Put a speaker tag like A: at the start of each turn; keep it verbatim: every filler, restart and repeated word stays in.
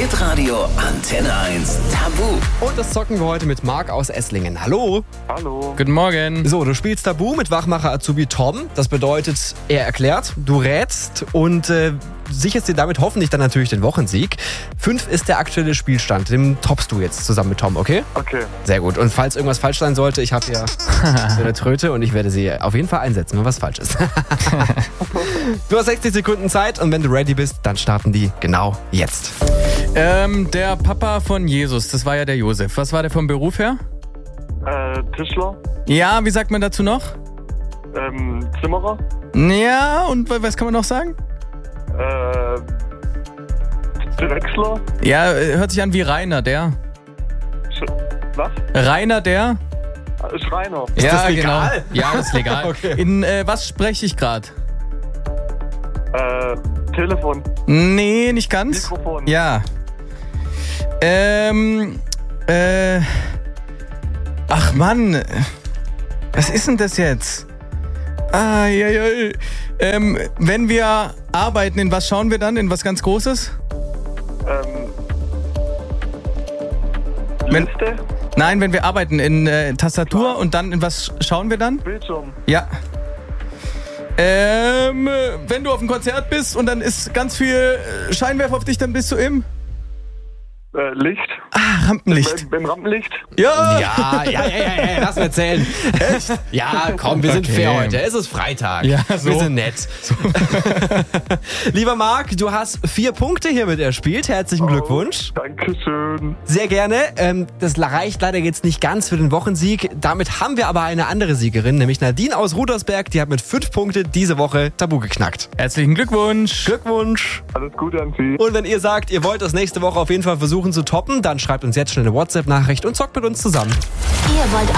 A: Hitradio Antenne eins Tabu.
B: Und das zocken wir heute mit Marc aus Esslingen. Hallo.
C: Hallo.
D: Guten Morgen.
B: So, du spielst Tabu mit Wachmacher Azubi Tom. Das bedeutet, er erklärt, du rätst und äh, sicherst dir damit hoffentlich dann natürlich den Wochensieg. Fünf ist der aktuelle Spielstand. Den toppst du jetzt zusammen mit Tom, okay?
C: Okay.
B: Sehr gut. Und falls irgendwas falsch sein sollte, ich habe hier so eine Tröte und ich werde sie auf jeden Fall einsetzen, wenn was falsch ist. Du hast sechzig Sekunden Zeit und wenn du ready bist, dann starten die genau jetzt.
D: Ähm, der Papa von Jesus, das war ja der Josef. Was war der vom Beruf her?
C: Äh, Tischler.
D: Ja, wie sagt man dazu noch?
C: Ähm, Zimmerer.
D: Ja, und was kann man noch sagen?
C: Äh, Drechsler.
D: Ja, hört sich an wie Rainer, der.
C: Sch was?
D: Rainer, der?
C: Äh, Schreiner.
B: Ist
D: ja,
B: das legal?
D: Genau. Ja, das ist legal.
B: Okay.
D: In äh, was spreche ich gerade?
C: Äh, Telefon.
D: Nee, nicht ganz.
C: Mikrofon.
D: Ja. Ähm, äh. Ach Mann. Was ist denn das jetzt? Ah, ja, ja. Ähm, wenn wir arbeiten, in was schauen wir dann? In was ganz Großes?
C: Ähm,
D: Wenn-
C: Liste.
D: Nein, wenn wir arbeiten in äh, Tastatur und dann in was schauen wir dann?
C: Bildschirm.
D: Ja. Ähm, wenn du auf einem Konzert bist und dann ist ganz viel Scheinwerfer auf dich, dann bist du im
C: Äh, Licht.
D: ah, Rampenlicht.
C: Beim, beim Rampenlicht.
D: Ja.
B: Ja, ja, ja, ja, ja, lass mir erzählen. Echt? Ja, komm, wir sind
D: Okay.
B: fair heute. Es ist Freitag.
D: Ja, so.
B: Wir sind nett. Lieber Marc, du hast vier Punkte hiermit erspielt. Herzlichen Glückwunsch.
C: Oh, Dankeschön.
B: Sehr gerne. Ähm, das reicht leider jetzt nicht ganz für den Wochensieg. Damit haben wir aber eine andere Siegerin, nämlich Nadine aus Rudersberg. Die hat mit fünf Punkten diese Woche Tabu geknackt.
D: Herzlichen Glückwunsch.
B: Glückwunsch.
C: Alles Gute an Sie.
B: Und wenn ihr sagt, ihr wollt das nächste Woche auf jeden Fall versuchen zu toppen, dann schreibt uns jetzt schnell eine WhatsApp-Nachricht und zockt mit uns zusammen.
E: Ihr wollt